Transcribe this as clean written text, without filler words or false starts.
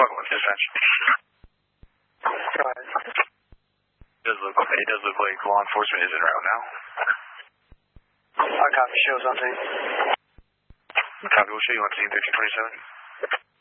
fucking with dispatch. Right. It does look like law enforcement is en route now. I copy, shows on scene. Copy, we'll show you on scene 1327.